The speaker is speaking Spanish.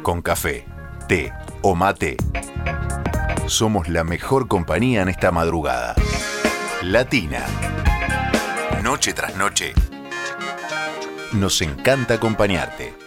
con café, té o mate. Somos la mejor compañía en esta madrugada. Latina. Noche tras noche. Nos encanta acompañarte.